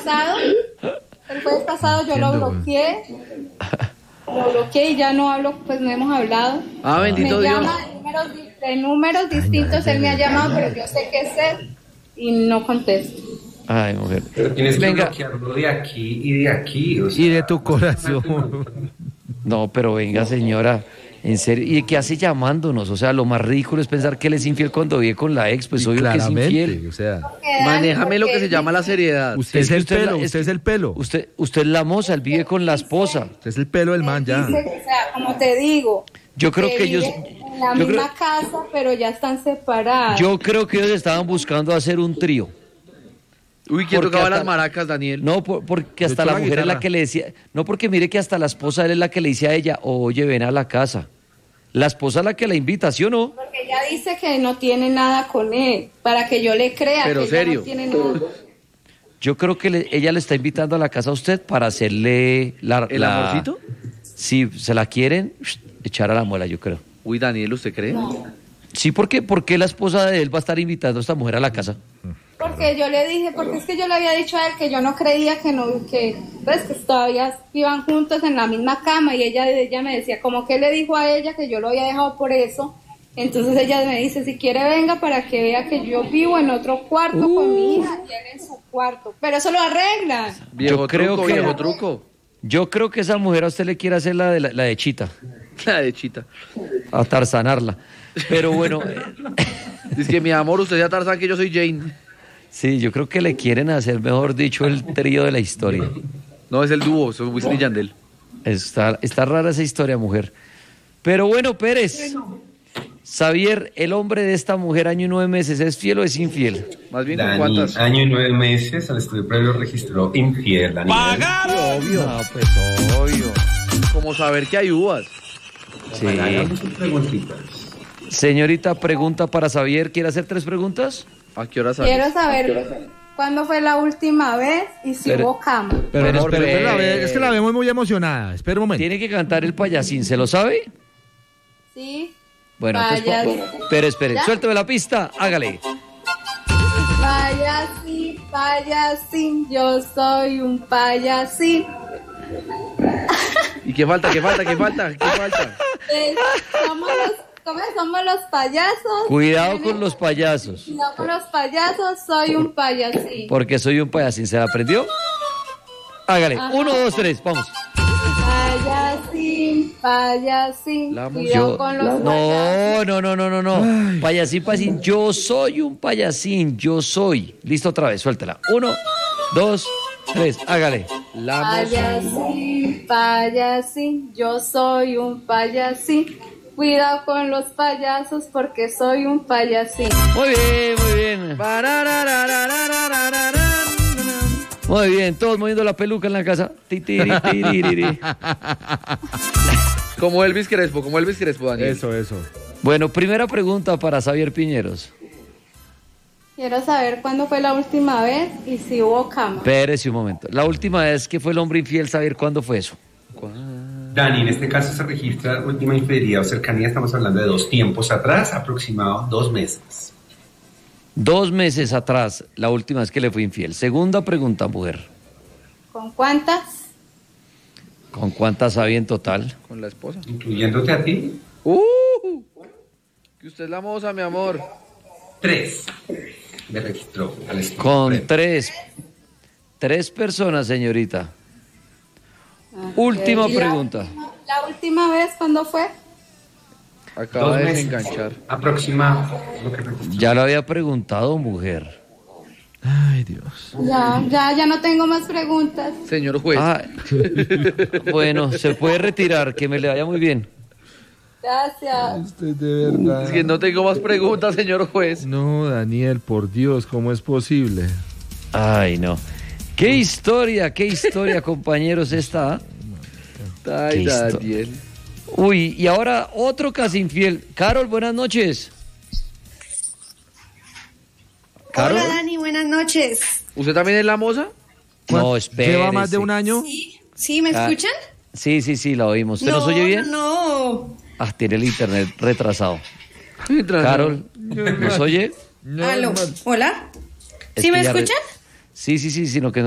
pasado yo lo bloqueé. Lo bloqueé y ya no hablo, pues no hemos hablado. Bendito Dios. Me llama de números distintos, él me ha llamado, pero yo sé que es él y no contesto. Ay, mujer. Pero tienes que bloquearlo de aquí y de aquí. O sea, y de tu corazón. No, pero venga, señora, en serio. ¿Y qué hace llamándonos? O sea, lo más ridículo es pensar que él es infiel cuando vive con la ex, pues obvio que es infiel. O sea, manéjame lo que se llama la seriedad. usted es el pelo, usted es el pelo. Usted es la moza, él vive con la esposa. Usted es el pelo del man ya. Dice, o sea, como te digo, Yo creo que ellos... en la misma casa, pero ya están separados. Yo creo que ellos estaban buscando hacer un trío. Uy, ¿quién Porque tocaba hasta- las maracas, Daniel? No, porque hasta Yo la la mujer es la guitarra. que le decía... No, porque mire que hasta la esposa de él es la que le dice a ella, oye, ven a la casa. La esposa es la que la invita, ¿sí o no? Porque ella dice que no tiene nada con él, para que yo le crea. Pero que ella serio. no tiene nada. Yo creo que ella le está invitando a la casa a usted para hacerle ¿El amorcito? Si se la quieren, echar a la muela, yo creo. Uy, Daniel, ¿usted cree? Sí, ¿por qué la esposa de él va a estar invitando a esta mujer a la casa? Porque yo le dije, porque es que yo le había dicho a él que yo no creía que pues que todavía iban juntos en la misma cama y ella me decía, como que le dijo a ella que yo lo había dejado por eso. Entonces ella me dice, si quiere venga para que vea que yo vivo en otro cuarto con mi hija y él en su cuarto. Pero eso lo arreglan. Viejo creo truco, que- viejo truco. Yo creo que esa mujer a usted le quiere hacer la de Chita, La de Chita. a tarzanarla. Pero bueno, Dice que mi amor, usted sea Tarzán, que yo soy Jane. sí, yo creo que le quieren hacer, mejor dicho, el trío de la historia. No, es el dúo, soy Wisin y Yandel. Está rara esa historia, mujer. Pero bueno, Pérez, Xavier, el hombre de esta mujer, año y 9 meses, ¿es fiel o es infiel? Más bien, ¿con Dani, cuántas? año y 9 meses, al estudio previo registró infiel, Daniel. Obvio. No, pues obvio. Como saber que hay uvas. Sí. Hagamos sus preguntitas. Señorita, pregunta para Xavier. ¿Quiere hacer 3 preguntas? ¿A qué hora sale? Quiero saber cuándo fue la última vez y si Pero- hubo cama. Pero no, Espere, pero espere. la ve- es que la vemos muy emocionada. Espera un momento. Tiene que cantar el payasín, ¿se lo sabe? Sí. Bueno, entonces, Payasín. espere, ¿Ya? suélteme la pista, hágale. Payasín, payasín, yo soy un payasín. ¿Y qué falta, qué falta, qué falta, qué falta? ¿Cómo somos los payasos? Cuidado con los payasos, Cuidado con los payasos, soy un payasín. porque soy un payasín. ¿Se la aprendió? Hágale, Ajá. 1, 2, 3, vamos. Payasín, payasín, La cuidado con los payasos. No. Payasín, yo soy un payasín, yo soy. Listo, otra vez, suéltela. 1, 2, 3, hágale. Payasín, payasín, yo soy un payasín. Cuidado con los payasos porque soy un payasín. Muy bien, muy bien. Muy bien, todos moviendo la peluca en la casa. Titiriri. Como Elvis Crespo, Daniel. Eso. Bueno, primera pregunta para Xavier Piñeros. Quiero saber cuándo fue la última vez y si hubo cama. Espérese un momento. La última vez que fue el hombre infiel, Xavier, ¿cuándo fue eso? Dani, en este caso se registra última infidelidad o cercanía, estamos hablando de 2 tiempos atrás, aproximado 2 meses. 2 meses atrás, la última vez que le fui infiel. Segunda pregunta, mujer. ¿Con cuántas? ¿Con cuántas había en total? Con la esposa. Incluyéndote a ti, Que usted es la moza, mi amor. 3 me registró al estudio Con previo. 3. 3 personas, señorita. Última ¿Y la pregunta. ¿La última vez cuándo fue? Acaba 2 de meses, desenganchar. aproximado, lo que registró. Ya lo había preguntado, mujer. Ay, Dios. Ya no tengo más preguntas. Señor juez. Ah, bueno, se puede retirar, que me le vaya muy bien. Gracias. Usted de verdad. Es que no tengo más preguntas, señor juez. No, Daniel, por Dios, ¿cómo es posible? Ay, no. Qué historia, compañeros, esta. Ay, Qué Daniel. Uy, y ahora otro casi infiel. Carol, buenas noches. ¿Carol? Hola Dani, buenas noches. ¿Usted también es la moza? No, espérese. ¿Lleva más de un año? ¿Sí me escuchan? Sí, la oímos. ¿Usted nos oye bien? No. Ah, tiene el internet retrasado. Carol, ¿nos oye? Aló. Hola. Es ¿Sí que me ya escuchan? Sí, sino que